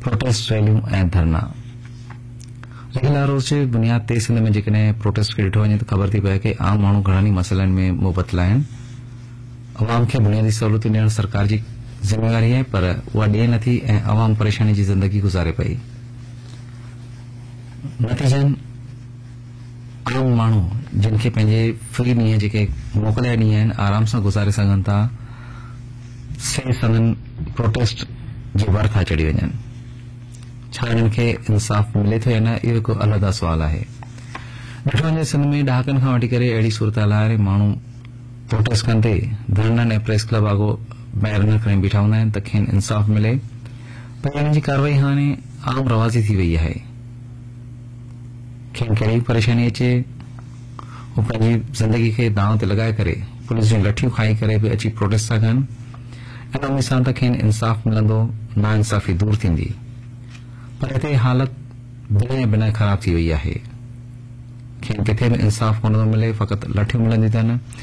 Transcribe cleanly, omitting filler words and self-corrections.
Protest रैलियूं ऐं धरना regular रोज़ जे बुनियाद ते सिंध में जेकॾहिं प्रोटेस्ट खे ॾिठो वञे त ख़बर थी पए कि आम माण्हू घणनि ई मसइलनि में मुबतला आहिनि। अवाम खे बुनियादी सहूलियतूं ॾियण सरकार जी ज़िम्मेवारी आहे, पर उहा ॾिए नथी ऐं अवाम परेशानी जी ज़िंदगी गुज़ारे पई। नतीजन आम माण्हू जिन खे पंहिंजे फ्री ॾींहं जेके मोकलिया ॾींहं आहिनि आराम सां गुज़ारे सघनि था, से संदन प्रोटेस्ट जी वर खां चढ़ी वञनि। छा इन्हनि खे इंसाफ़ मिले थो या न, इहो हिकु अलॻि सुवाल आहे। ॾिठो वञे सिंध में ॾहाकनि खां वठी करे अहिड़ी सूरत हाल आहे माण्हू प्रोटेस्ट कंदे धरननि ऐं प्रेस क्लब आगो ॿाहिरि न खणी बीठा हूंदा आहिनि त खेनि इंसाफ़ मिले, पर हिन जी कार्रवाई हाणे आम रवाज़ी थी वई आहे। खेनि कहिड़ी परेशानी अचे, हू पंहिंजी ज़िंदगी खे दांव ते लॻाए करे पुलिस जूं लठियूं खाई करे बि अची प्रोटेस्ट था कनि। इन उम्मीद सां त खेनि इंसाफ़ मिलंदो, नाइंसाफ़ी दूर थींदी, पर हिते हालत बिना बिना ख़राब थी वई आहे। खेनि किथे बि इंसाफ़ कोन थो मिले, फ़क़ति लठियूं मिलंदियूं अथनि।